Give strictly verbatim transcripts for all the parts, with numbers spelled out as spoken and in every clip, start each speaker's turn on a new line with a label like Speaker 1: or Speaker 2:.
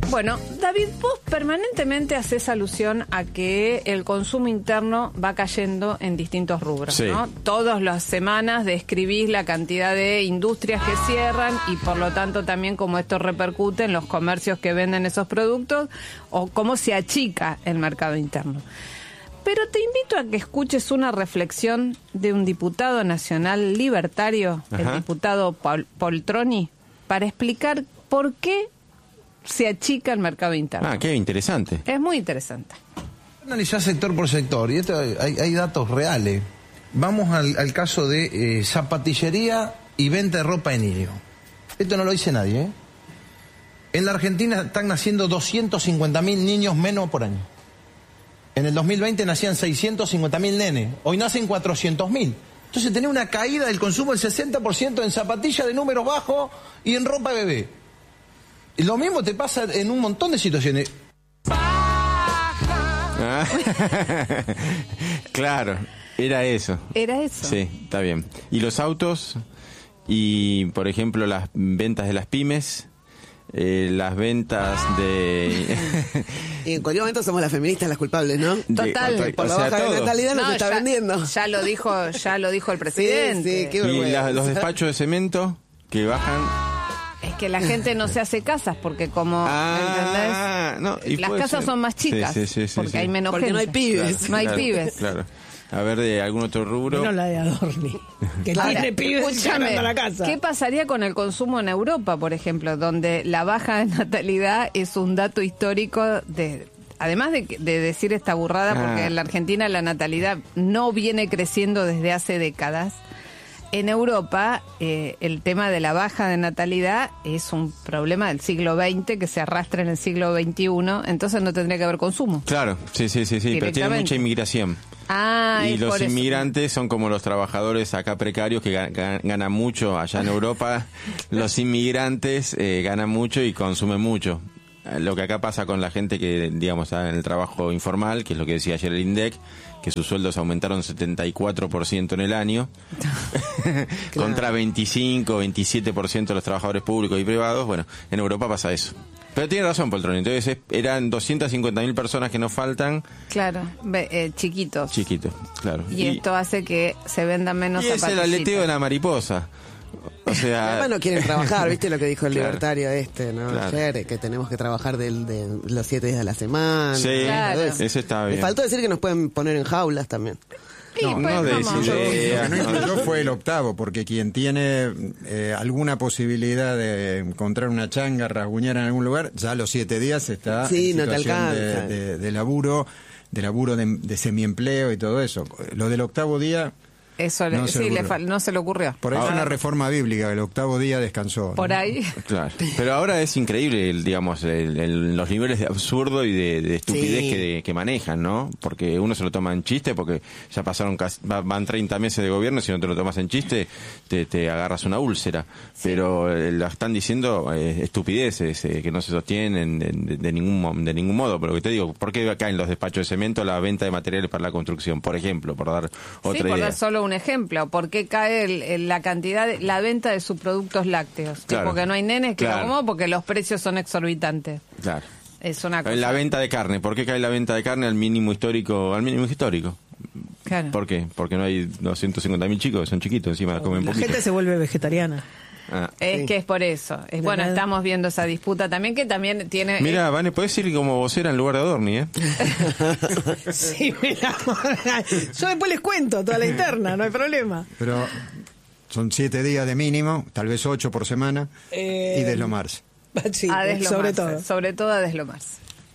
Speaker 1: Bueno, David, vos permanentemente haces alusión a que el consumo interno va cayendo en distintos rubros,
Speaker 2: sí.
Speaker 1: ¿no? Todas las semanas describís la cantidad de industrias que cierran y por lo tanto también cómo esto repercute en los comercios que venden esos productos o cómo se achica el mercado interno. Pero te invito a que escuches una reflexión de un diputado nacional libertario, Ajá. el diputado Paul, Poltroni, para explicar por qué se achica el mercado interno.
Speaker 2: Ah, qué interesante.
Speaker 1: Es muy interesante.
Speaker 3: Analizar sector por sector, y esto hay, hay datos reales. Vamos al, al caso de eh, zapatillería y venta de ropa de niño. Esto no lo dice nadie, ¿eh? En la Argentina están naciendo doscientos cincuenta mil niños menos por año. En el dos mil veinte nacían seiscientos cincuenta mil nenes. Hoy nacen cuatrocientos mil. Entonces tenés una caída del consumo del sesenta por ciento en zapatillas de números bajos y en ropa de bebé. Y lo mismo te pasa en un montón de situaciones.
Speaker 2: Ah. Claro, era eso.
Speaker 1: Era eso.
Speaker 2: Sí, está bien. ¿Y los autos? Y, por ejemplo, las ventas de las pymes... Eh, las ventas de...
Speaker 4: Y en cualquier momento somos las feministas las culpables, ¿no?
Speaker 1: Total.
Speaker 2: De,
Speaker 4: por
Speaker 2: o
Speaker 4: la
Speaker 2: sea,
Speaker 4: baja
Speaker 2: todo.
Speaker 4: de natalidad nos
Speaker 1: No,
Speaker 4: está
Speaker 1: ya,
Speaker 4: vendiendo.
Speaker 1: Ya lo dijo, ya lo dijo el presidente.
Speaker 4: Sí, sí, qué
Speaker 2: y
Speaker 4: vergüenza.
Speaker 2: la, los despachos de cemento que bajan...
Speaker 1: Es que la gente no se hace casas porque como
Speaker 2: ah,
Speaker 1: ¿entendés?
Speaker 2: No, y
Speaker 1: las
Speaker 2: puede
Speaker 1: casas
Speaker 2: ser.
Speaker 1: son más chicas
Speaker 2: sí, sí, sí,
Speaker 1: porque
Speaker 2: sí,
Speaker 1: hay
Speaker 2: sí.
Speaker 1: menos
Speaker 4: porque
Speaker 1: gente.
Speaker 4: no hay pibes.
Speaker 1: Claro, no hay
Speaker 2: claro,
Speaker 1: pibes.
Speaker 2: Claro. A ver, de algún otro rubro.
Speaker 5: Menos la de Adorni, que
Speaker 1: Ahora,
Speaker 5: tiene pibes
Speaker 1: escúchame,
Speaker 5: llegando a la casa.
Speaker 1: ¿qué pasaría con el consumo en Europa, por ejemplo, donde la baja de natalidad es un dato histórico de... Además de, de decir esta burrada, porque
Speaker 2: ah.
Speaker 1: en la Argentina la natalidad no viene creciendo desde hace décadas, en Europa eh, el tema de la baja de natalidad es un problema del siglo veinte que se arrastra en el siglo veintiuno, entonces no tendría que haber consumo.
Speaker 2: Claro, sí, sí, sí, sí, pero tiene mucha inmigración.
Speaker 1: Ah,
Speaker 2: y los
Speaker 1: por
Speaker 2: inmigrantes
Speaker 1: eso.
Speaker 2: son como los trabajadores acá precarios que ganan, ganan mucho allá en Europa. Los inmigrantes eh, ganan mucho y consumen mucho. Lo que acá pasa con la gente que, digamos, está en el trabajo informal, que es lo que decía ayer el INDEC, que sus sueldos aumentaron setenta y cuatro por ciento en el año, claro. Contra veinticinco, veintisiete por ciento de los trabajadores públicos y privados. Bueno, en Europa pasa eso. Pero tiene razón, Poltroni. Entonces es, eran doscientas cincuenta mil personas que nos faltan.
Speaker 1: Claro, be, eh, chiquitos.
Speaker 2: Chiquitos, claro.
Speaker 1: Y, y esto hace que se vendan menos
Speaker 2: y es
Speaker 1: zapatillitas.
Speaker 2: el aleteo de la mariposa. O sea,
Speaker 4: además no quieren trabajar, ¿viste lo que dijo el
Speaker 2: claro.
Speaker 4: libertario este, ¿no?
Speaker 2: Claro.
Speaker 4: Ayer, que tenemos que trabajar del, de los siete días de la semana.
Speaker 2: Sí,
Speaker 1: claro.
Speaker 2: Eso está bien.
Speaker 4: Me faltó decir que nos pueden poner en jaulas también.
Speaker 1: Sí,
Speaker 2: No,
Speaker 1: pues,
Speaker 2: no de
Speaker 1: vamos.
Speaker 2: idea,
Speaker 6: Lo que no
Speaker 2: no.
Speaker 6: incluyó fue el octavo, porque quien tiene eh, alguna posibilidad de encontrar una changa, rasguñar en algún lugar, ya a los siete días está
Speaker 4: Sí,
Speaker 6: en
Speaker 4: no te
Speaker 6: situación de,
Speaker 4: alcanza.
Speaker 6: de, de laburo, de laburo de, de semiempleo y todo eso. Lo del octavo día,
Speaker 1: Eso le,
Speaker 6: no se
Speaker 1: sí,
Speaker 6: le
Speaker 1: le
Speaker 6: ocurrió.
Speaker 1: fal- no se le ocurrió.
Speaker 6: por ahí
Speaker 1: Ahora,
Speaker 6: fue una reforma bíblica, el octavo día descansó.
Speaker 1: Por
Speaker 6: ¿no?
Speaker 1: ahí.
Speaker 2: Claro. Pero ahora es increíble, el, digamos, el, el, los niveles de absurdo y de, de estupidez
Speaker 4: Sí.
Speaker 2: que, que manejan, ¿no? Porque uno se lo toma en chiste, porque ya pasaron casi, va- van treinta meses de gobierno, si no te lo tomas en chiste, te, te agarras una úlcera. Pero eh, lo están diciendo eh, estupideces eh, que no se sostienen de, de, de ningún mo- de ningún modo. Pero que te digo, ¿por qué acá en los despachos de cemento la venta de materiales para la construcción, por ejemplo, por dar otra
Speaker 1: Sí, por
Speaker 2: idea?
Speaker 1: dar solo un ejemplo. ¿Por qué cae el, el- la cantidad, de, la venta de subproductos lácteos?
Speaker 2: Claro.
Speaker 1: Porque no hay nenes que
Speaker 2: Claro.
Speaker 1: lo coman porque los precios son exorbitantes.
Speaker 2: Claro.
Speaker 1: Es una cosa.
Speaker 2: La venta de carne, ¿por qué cae la venta de carne al mínimo histórico, al mínimo histórico?
Speaker 1: Claro.
Speaker 2: ¿Por qué? Porque no hay doscientos cincuenta mil chicos, son chiquitos, encima comen
Speaker 5: La
Speaker 2: poquito.
Speaker 5: gente se vuelve vegetariana.
Speaker 2: Ah.
Speaker 1: Es
Speaker 4: Sí.
Speaker 1: que es por eso. Es, bueno,
Speaker 5: verdad.
Speaker 1: estamos viendo esa disputa también, que también tiene...
Speaker 2: Mira, Vane, podés ir como vocera en lugar de Adorni, ¿eh?
Speaker 5: Sí, mira. Yo después les cuento toda la interna, no hay problema.
Speaker 6: Pero son siete días de mínimo, tal vez ocho por semana,
Speaker 5: Eh,
Speaker 6: y deslomarse.
Speaker 5: Sí,
Speaker 1: a deslomarse,
Speaker 5: sobre todo.
Speaker 1: Sobre todo a deslomarse.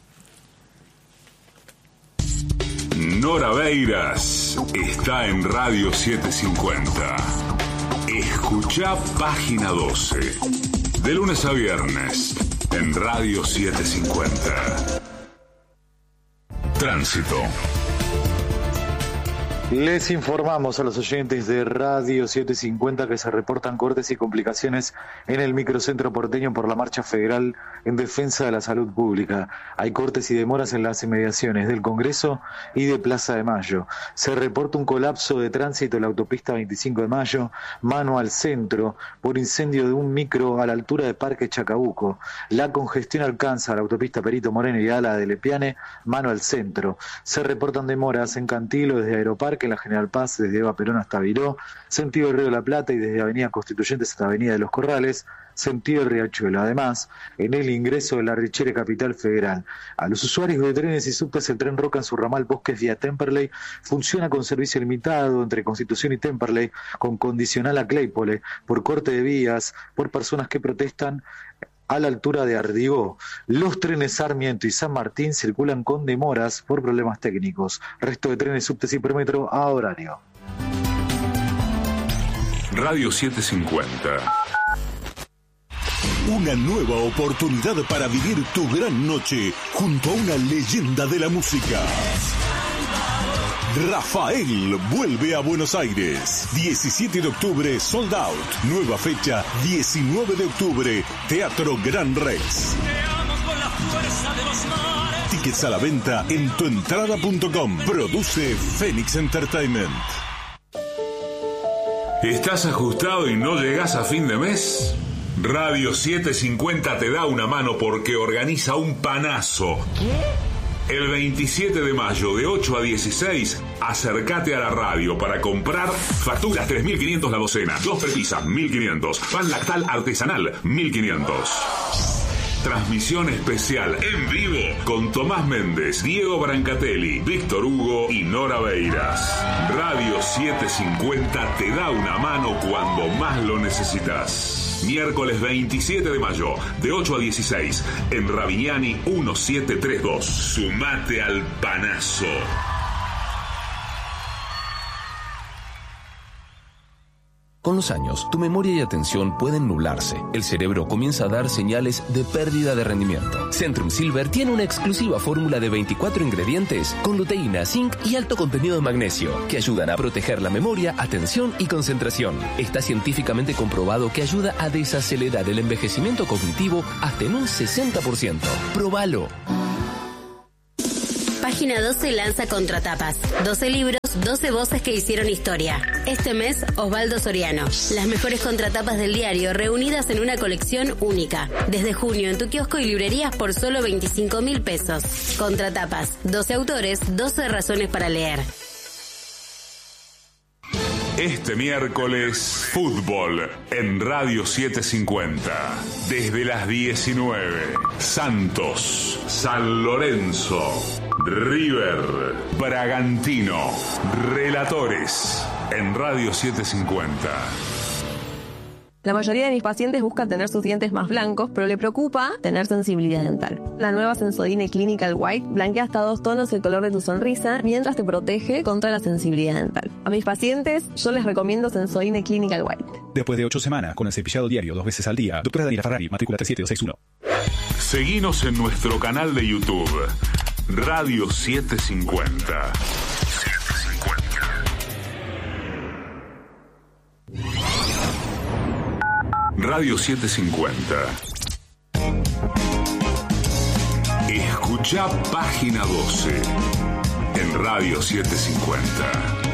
Speaker 7: Nora Beiras está en Radio setecientos cincuenta. Escuchá Página doce. De lunes a viernes en Radio setecientos cincuenta. Tránsito.
Speaker 8: Les informamos a los oyentes de Radio setecientos cincuenta que se reportan cortes y complicaciones en el microcentro porteño por la marcha federal en defensa de la salud pública. Hay cortes y demoras en las inmediaciones del Congreso y de Plaza de Mayo. Se reporta un colapso de tránsito en la autopista veinticinco de mayo, mano al centro, por incendio de un micro a la altura de Parque Chacabuco. La congestión alcanza la autopista Perito Moreno y a la de Lepiane, mano al centro. Se reportan demoras en Cantilo desde Aeroparque, en la General Paz, desde Eva Perón hasta Viró, sentido del Río de la Plata y desde Avenida Constituyentes hasta Avenida de los Corrales, sentido del Riachuelo. Además, en el ingreso de la Richere Capital Federal. A los usuarios de trenes y subtes, el tren Roca en su ramal Bosques vía Temperley funciona con servicio limitado entre Constitución y Temperley, con condicional a Claypole, por corte de vías, por personas que protestan a la altura de Ardigó. Los trenes Sarmiento y San Martín circulan con demoras por problemas técnicos. Resto de trenes, subtes y Permetro a horario.
Speaker 7: Radio setecientos cincuenta.
Speaker 9: Una nueva oportunidad para vivir tu gran noche junto a una leyenda de la música. Rafael vuelve a Buenos Aires. diecisiete de octubre, sold out. Nueva fecha, diecinueve de octubre, Teatro Gran Rex. Tickets a la venta en tuentrada punto com. Produce Phoenix Entertainment.
Speaker 7: ¿Estás ajustado y no llegas a fin de mes? Radio setecientos cincuenta te da una mano porque organiza un panazo. ¿Qué? El veintisiete de mayo, de ocho a dieciséis, acércate a la radio para comprar facturas tres mil quinientos la docena, dos prepisas mil quinientos, pan lactal artesanal mil quinientos. Transmisión especial en vivo con Tomás Méndez, Diego Brancatelli, Víctor Hugo y Nora Beiras. Radio setecientos cincuenta te da una mano cuando más lo necesitas. Miércoles veintisiete de mayo, de ocho a dieciséis, en Ravignani diecisiete treinta y dos. Sumate al panazo.
Speaker 10: Con los años, tu memoria y atención pueden nublarse. El cerebro comienza a dar señales de pérdida de rendimiento. Centrum Silver tiene una exclusiva fórmula de veinticuatro ingredientes con luteína, zinc y alto contenido de magnesio que ayudan a proteger la memoria, atención y concentración. Está científicamente comprobado que ayuda a desacelerar el envejecimiento cognitivo hasta en un sesenta por ciento. ¡Próbalo!
Speaker 11: Página doce lanza Contratapas. doce libros, doce voces que hicieron historia. Este mes, Osvaldo Soriano. Las mejores contratapas del diario reunidas en una colección única. Desde junio en tu kiosco y librerías por solo veinticinco mil pesos. Contratapas. doce autores, doce razones para leer.
Speaker 7: Este miércoles, fútbol en Radio setecientos cincuenta. Desde las diecinueve. Santos, San Lorenzo, River, Bragantino. Relatores en Radio setecientos cincuenta.
Speaker 12: La mayoría de mis pacientes buscan tener sus dientes más blancos, pero le preocupa tener sensibilidad dental. La nueva Sensodyne Clinical White blanquea hasta dos tonos el color de tu sonrisa, mientras te protege contra la sensibilidad dental. A mis pacientes, yo les recomiendo Sensodyne Clinical White.
Speaker 13: Después de ocho semanas con el cepillado diario dos veces al día, doctora Daniela Ferrari, matrícula tres siete dos seis uno.
Speaker 7: Seguinos en nuestro canal de YouTube, Radio setecientos cincuenta. Radio setecientos cincuenta. Escucha página doce en Radio setecientos cincuenta.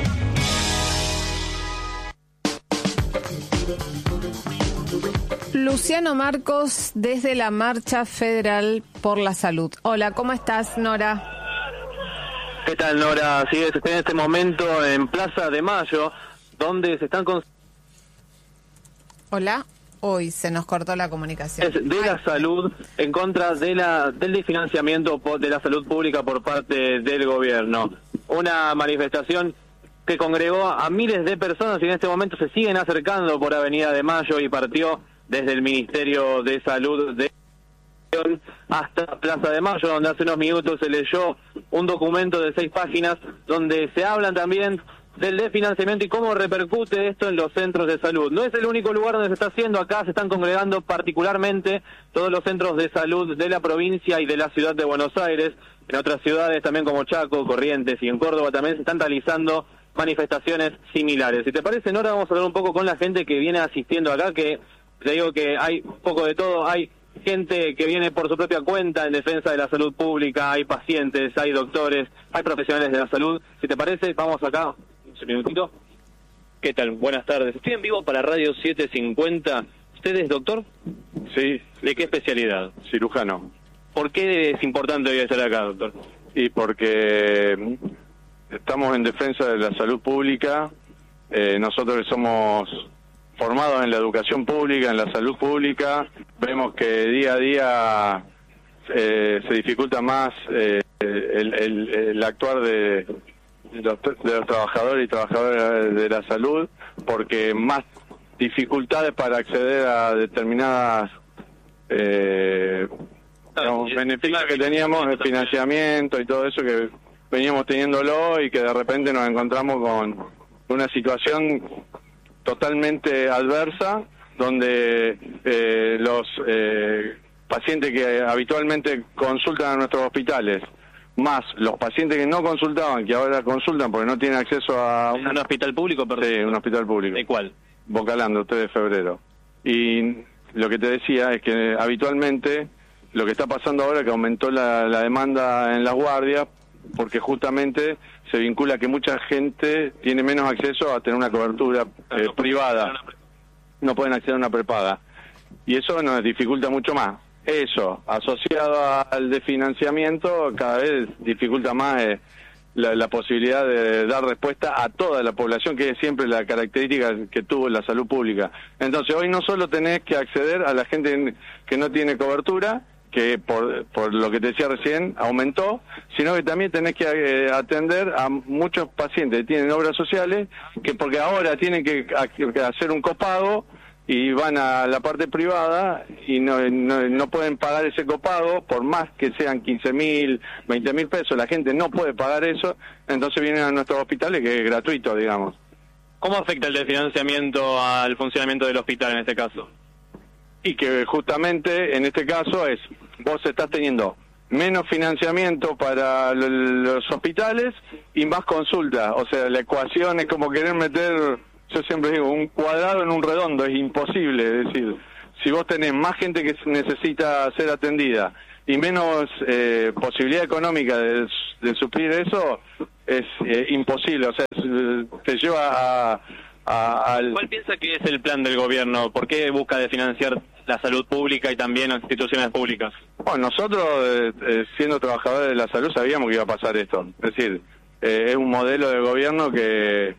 Speaker 1: Luciano Marcos desde la Marcha Federal por la Salud. Hola, ¿cómo estás, Nora?
Speaker 14: ¿Qué tal, Nora? Sí, estoy en este momento en Plaza de Mayo, donde se están con...
Speaker 1: Hola. Hoy se nos cortó la comunicación.
Speaker 14: De Ay. la salud, en contra de la del desfinanciamiento de la salud pública por parte del gobierno. Una manifestación que congregó a miles de personas y en este momento se siguen acercando por Avenida de Mayo y partió desde el Ministerio de Salud de hasta Plaza de Mayo, donde hace unos minutos se leyó un documento de seis páginas donde se hablan también del desfinanciamiento y cómo repercute esto en los centros de salud. No es el único lugar donde se está haciendo, acá se están congregando particularmente todos los centros de salud de la provincia y de la ciudad de Buenos Aires. En otras ciudades también como Chaco, Corrientes y en Córdoba también se están realizando manifestaciones similares. Si te parece, Nora, vamos a hablar un poco con la gente que viene asistiendo acá, que te digo que hay un poco de todo, hay gente que viene por su propia cuenta en defensa de la salud pública, hay pacientes, hay doctores, hay profesionales de la salud. Si te parece, vamos acá, un minutito. ¿Qué tal? Buenas tardes. Estoy en vivo para Radio setecientos cincuenta. ¿Usted es doctor?
Speaker 15: Sí.
Speaker 14: ¿De qué especialidad?
Speaker 15: Cirujano.
Speaker 14: ¿Por qué es importante hoy estar acá, doctor?
Speaker 15: Y porque estamos en defensa de la salud pública. Eh, nosotros somos formados en la educación pública, en la salud pública. Vemos que día a día eh, se dificulta más eh, el, el, el actuar de, de, los, de los trabajadores y trabajadoras de la salud, porque más dificultades para acceder a determinadas eh, digamos, beneficios que teníamos, el financiamiento y todo eso que veníamos teniéndolo, y que de repente nos encontramos con una situación totalmente adversa, donde eh, los eh, pacientes que habitualmente consultan a nuestros hospitales, más los pacientes que no consultaban, que ahora consultan porque no tienen acceso a
Speaker 14: un, ¿Un hospital público? Perdón.
Speaker 15: Sí, un hospital público.
Speaker 14: ¿De cuál?
Speaker 15: Bocalando, tres de febrero. Y lo que te decía es que habitualmente lo que está pasando ahora es que aumentó la, la demanda en las guardias, porque justamente se vincula que mucha gente tiene menos acceso a tener una cobertura eh, privada. No pueden acceder a una prepaga. Y eso nos dificulta mucho más. Eso, asociado al de financiamiento, cada vez dificulta más eh, la, la posibilidad de dar respuesta a toda la población, que es siempre la característica que tuvo la salud pública. Entonces, hoy no solo tenés que acceder a la gente que no tiene cobertura, que por, por lo que te decía recién aumentó, sino que también tenés que eh, atender a muchos pacientes que tienen obras sociales, que porque ahora tienen que, que hacer un copago y van a la parte privada y no, no, no pueden pagar ese copago, por más que sean quince mil, veinte mil pesos, la gente no puede pagar eso, entonces vienen a nuestros hospitales, que es gratuito, digamos.
Speaker 14: ¿Cómo afecta el desfinanciamiento al funcionamiento del hospital en este caso?
Speaker 15: Y que justamente en este caso es, vos estás teniendo menos financiamiento para los hospitales y más consulta. O sea, la ecuación es como querer meter, yo siempre digo, un cuadrado en un redondo, es imposible. Es decir, si vos tenés más gente que necesita ser atendida y menos eh, posibilidad económica de, de suplir eso, es eh, imposible. O sea, es, te lleva a... A, al...
Speaker 14: ¿Cuál piensa que es el plan del gobierno? ¿Por qué busca de financiar la salud pública y también las instituciones públicas?
Speaker 15: Bueno, nosotros, eh, eh, siendo trabajadores de la salud, sabíamos que iba a pasar esto. Es decir, eh, es un modelo de gobierno que,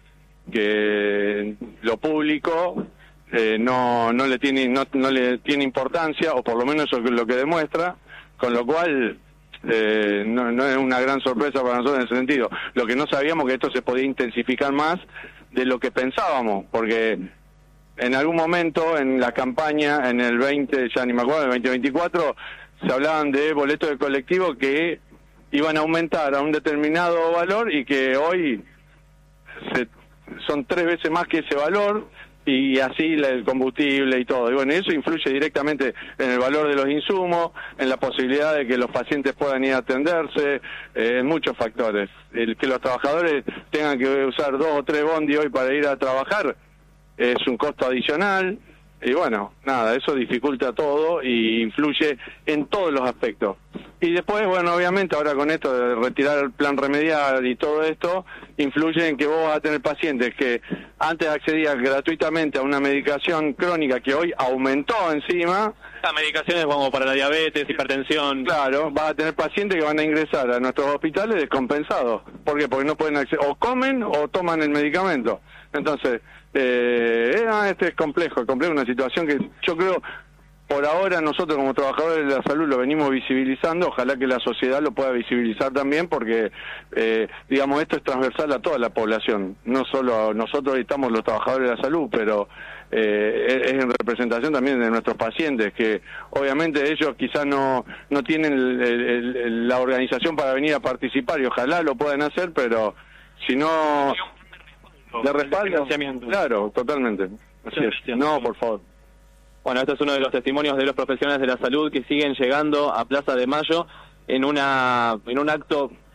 Speaker 15: que lo público eh, no, no le tiene no, no le tiene importancia, o por lo menos eso es lo que demuestra, con lo cual... Eh, no, no es una gran sorpresa para nosotros en ese sentido. Lo que no sabíamos que esto se podía intensificar más de lo que pensábamos, porque en algún momento en la campaña, en el veinte, ya ni me acuerdo, en el veinte veinticuatro, se hablaban de boletos de colectivo que iban a aumentar a un determinado valor y que hoy se, son tres veces más que ese valor, y así el combustible y todo. Y bueno, eso influye directamente en el valor de los insumos, en la posibilidad de que los pacientes puedan ir a atenderse, eh, en muchos factores. El que los trabajadores tengan que usar dos o tres bondi hoy para ir a trabajar es un costo adicional. Y bueno, nada, eso dificulta todo y influye en todos los aspectos. Y después, bueno, obviamente ahora con esto de retirar el plan remedial y todo esto, influye en que vos vas a tener pacientes que antes accedían gratuitamente a una medicación crónica que hoy aumentó encima.
Speaker 14: Las medicaciones como para la diabetes, hipertensión.
Speaker 15: Claro, vas a tener pacientes que van a ingresar a nuestros hospitales descompensados. ¿Por qué? Porque no pueden acceder, o comen o toman el medicamento. Entonces, eh, este es complejo, complejo, una situación que yo creo, por ahora nosotros como trabajadores de la salud lo venimos visibilizando, ojalá que la sociedad lo pueda visibilizar también, porque, eh, digamos, esto es transversal a toda la población, no solo nosotros estamos los trabajadores de la salud, pero eh, es en representación también de nuestros pacientes, que obviamente ellos quizás no, no tienen el, el, el, la organización para venir a participar, y ojalá lo puedan hacer, pero si no... ¿De respaldo? Claro, totalmente. Así es. No, por favor.
Speaker 14: Bueno, este es uno de los testimonios de los profesionales de la salud que siguen llegando a Plaza de Mayo en una en un acto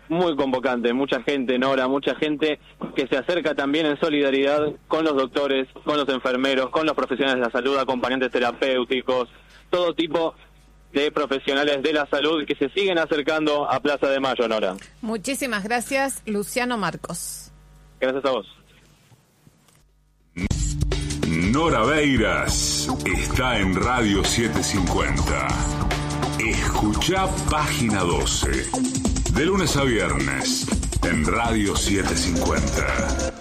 Speaker 14: muy convocante, mucha gente, Nora, mucha gente que se acerca también en solidaridad con los doctores, con los enfermeros, con los profesionales de la salud, acompañantes terapéuticos, todo tipo de profesionales de la salud que se siguen acercando a Plaza de Mayo, Nora.
Speaker 1: Muchísimas gracias, Luciano Marcos.
Speaker 14: Gracias a vos.
Speaker 7: Nora Beiras está en Radio setecientos cincuenta. Escuchá Página doce. De lunes a viernes en Radio setecientos cincuenta.